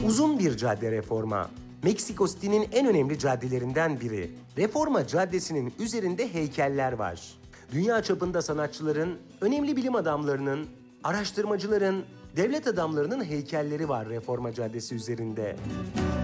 Uzun bir cadde Reforma. Meksiko City'nin en önemli caddelerinden biri. Reforma Caddesi'nin üzerinde heykeller var. Dünya çapında sanatçıların, önemli bilim adamlarının, araştırmacıların, devlet adamlarının heykelleri var Reforma Caddesi üzerinde.